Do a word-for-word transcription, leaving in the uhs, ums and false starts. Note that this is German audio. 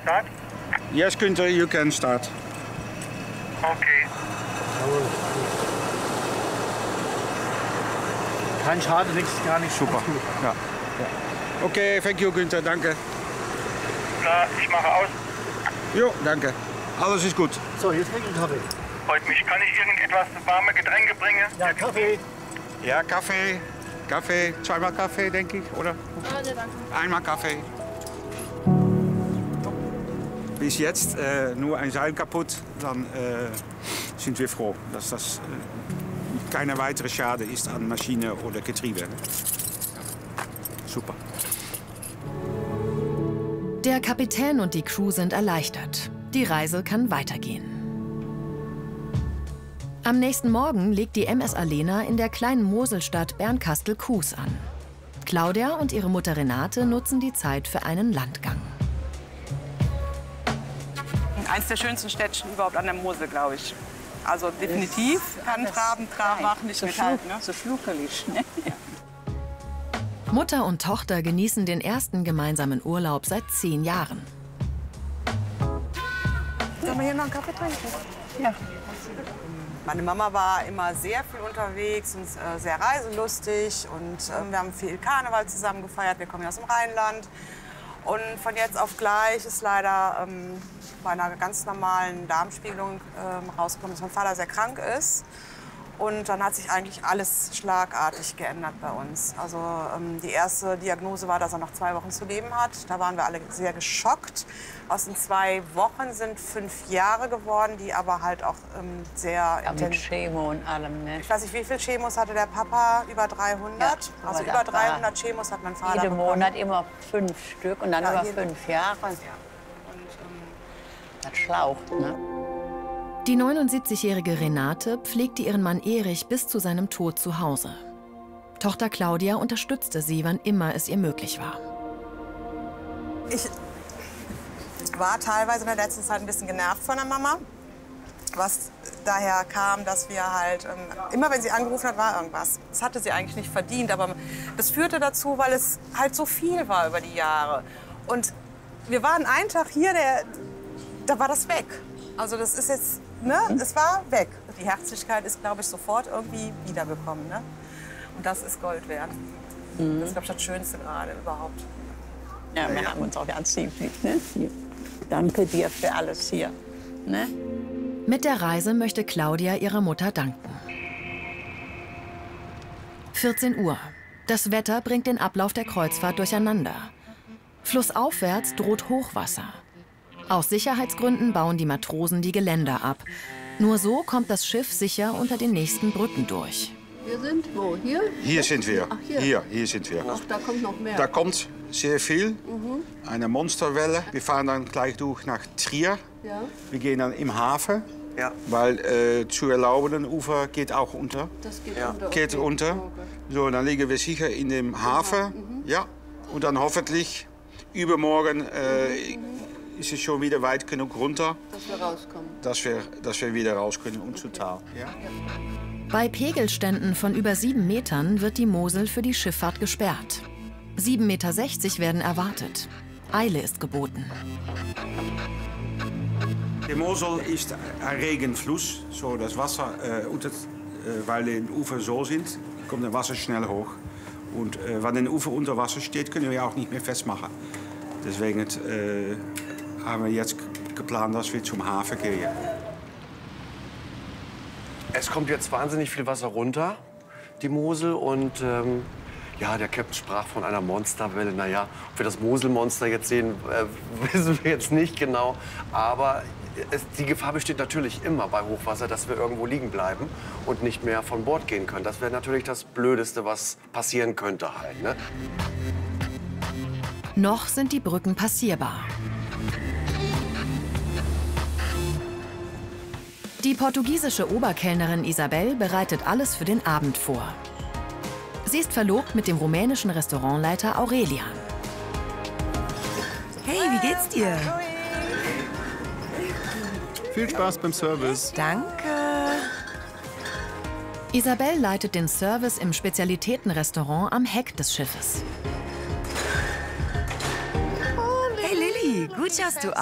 start? Yes, Günther, you can start. Okay. Kein Schade, nichts, gar nichts. Super. Ja. Ja. Okay, thank you, Günther, danke. Na, ich mache aus. Jo, danke. Alles ist gut. So, jetzt trinken Kaffee. Freut mich. Kann ich irgendetwas warme Getränke bringen? Ja, Kaffee. Ja, Kaffee. Kaffee, zweimal Kaffee, denke ich, oder? Ah, nee, danke. Einmal Kaffee. Bis jetzt äh, nur ein Seil kaputt, dann äh, sind wir froh, dass das äh, keine weitere Schade ist an Maschine oder Getriebe. Ja. Super. Der Kapitän und die Crew sind erleichtert. Die Reise kann weitergehen. Am nächsten Morgen legt die M S Alena in der kleinen Moselstadt Bernkastel-Kues an. Claudia und ihre Mutter Renate nutzen die Zeit für einen Landgang. Eins der schönsten Städtchen überhaupt an der Mosel, glaube ich. Also definitiv kann Traben, Trabach nicht mithalten. Ne? So schluckelig, ne? Mutter und Tochter genießen den ersten gemeinsamen Urlaub seit zehn Jahren. Sollen wir hier noch einen Kaffee trinken? Ja. Meine Mama war immer sehr viel unterwegs und äh, sehr reiselustig. Und äh, wir haben viel Karneval zusammen gefeiert. Wir kommen ja aus dem Rheinland. Und von jetzt auf gleich ist leider ähm, bei einer ganz normalen Darmspiegelung ähm, rausgekommen, dass mein Vater sehr krank ist. Und dann hat sich eigentlich alles schlagartig geändert bei uns. Also ähm, die erste Diagnose war, dass er noch zwei Wochen zu leben hat. Da waren wir alle sehr geschockt. Aus den zwei Wochen sind fünf Jahre geworden, die aber halt auch ähm, sehr Ja, mit intensiv. Chemo und allem, ne? Ich weiß nicht, wie viele Chemos hatte der Papa? Über dreihundert? Ja, also aber über das war dreihundert Chemos hat mein Vater Jeden bekommen. Monat immer fünf Stück und dann Ja, über jeden- fünf Jahre. Und, ähm, Das schlaucht, ne? Die neunundsiebzigjährige Renate pflegte ihren Mann Erich bis zu seinem Tod zu Hause. Tochter Claudia unterstützte sie, wann immer es ihr möglich war. Ich war teilweise in der letzten Zeit ein bisschen genervt von der Mama, was daher kam, dass wir halt, ähm, immer wenn sie angerufen hat, war irgendwas. Das hatte sie eigentlich nicht verdient, aber das führte dazu, weil es halt so viel war über die Jahre. Und wir waren einen Tag hier, der, da war das weg. Also das ist jetzt, ne, es war weg. Die Herzlichkeit ist, glaube ich, sofort irgendwie wiedergekommen, ne? Und das ist Gold wert. Mhm. Das ist, glaube ich, das Schönste gerade überhaupt. Ja, wir haben uns auch ganz lieb, ne? Hier. Danke dir für alles hier, ne? Mit der Reise möchte Claudia ihrer Mutter danken. vierzehn Uhr. Das Wetter bringt den Ablauf der Kreuzfahrt durcheinander. Flussaufwärts droht Hochwasser. Aus Sicherheitsgründen bauen die Matrosen die Geländer ab. Nur so kommt das Schiff sicher unter den nächsten Brücken durch. Wir sind wo? Hier? Hier sind wir. Ach, hier. Hier, hier sind wir. Ach, da kommt noch mehr. Da kommt sehr viel. Eine Monsterwelle. Wir fahren dann gleich durch nach Trier. Ja. Wir gehen dann im Hafen, Ja. weil äh, zu erlaubenden Ufer geht auch unter. Das geht Ja. unter. Geht okay. unter. Oh Gott. So, dann liegen wir sicher in dem Hafen. Ja. Und dann hoffentlich übermorgen äh, ist es schon wieder weit genug runter, Dass wir rauskommen. dass wir, dass wir wieder raus können und zu Tal. Ja? Bei Pegelständen von über sieben Metern wird die Mosel für die Schifffahrt gesperrt. sieben Meter sechzig werden erwartet. Eile ist geboten. Die Mosel ist ein Regenfluss. So das Wasser, äh, unter, äh, weil die Ufer so sind, kommt das Wasser schnell hoch. Und äh, wenn ein Ufer unter Wasser steht, können wir auch nicht mehr festmachen. Deswegen äh, haben wir jetzt geplant, dass wir zum Hafen gehen. Es kommt jetzt wahnsinnig viel Wasser runter, die Mosel. Und ähm, ja, der Captain sprach von einer Monsterwelle. Naja, ob wir das Moselmonster jetzt sehen, äh, wissen wir jetzt nicht genau. Aber es, die Gefahr besteht natürlich immer bei Hochwasser, dass wir irgendwo liegen bleiben und nicht mehr von Bord gehen können. Das wäre natürlich das Blödeste, was passieren könnte halt, ne? Noch sind die Brücken passierbar. Die portugiesische Oberkellnerin Isabel bereitet alles für den Abend vor. Sie ist verlobt mit dem rumänischen Restaurantleiter Aurelian. Hey, wie geht's dir? Viel Spaß beim Service. Danke. Isabel leitet den Service im Spezialitätenrestaurant am Heck des Schiffes. Hey Lilly, gut schaust du